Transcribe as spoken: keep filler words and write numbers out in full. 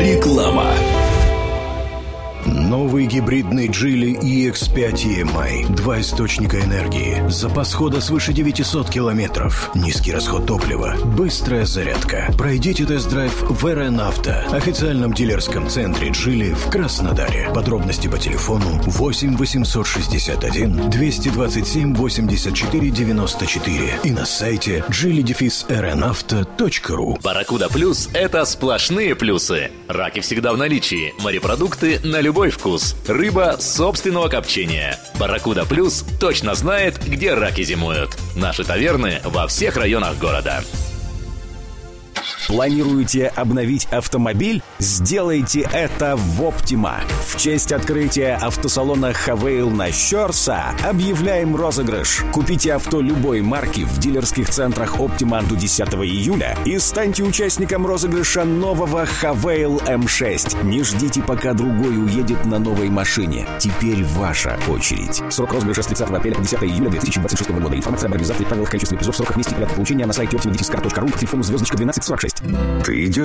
Реклама. Новый гибридный Geely и икс пять и эм ай. Два источника энергии. Запас хода свыше девятисот километров. Низкий расход топлива. Быстрая зарядка. Пройдите тест-драйв в эр эн Авто, официальном дилерском центре Geely в Краснодаре. Подробности по телефону восемь восемьсот шестьдесят один двести двадцать семь восемьдесят четыре девяносто четыре и на сайте джили эр эн авто точка ру. Барракуда Плюс – это сплошные плюсы. Раки всегда в наличии. Морепродукты на любой вкус. Рыба собственного копчения. Барракуда Плюс точно знает, где раки зимуют. Наши таверны во всех районах города. Планируете обновить автомобиль? Сделайте это в Optima. В честь открытия автосалона Хавейл на Щорса объявляем розыгрыш. Купите авто любой марки в дилерских центрах Optima до десятого июля и станьте участником розыгрыша нового Хавейл эм шесть. Не ждите, пока другой уедет на новой машине. Теперь ваша очередь. Срок розыгрыша с тридцатого апреля по десятого июля две тысячи двадцать шестого года. Информация об организации, правилах, количестве призов, сроках, месте и порядке получения на сайте optima точка ру, по телефону звездочка двенадцать сорок шесть. Ты идешь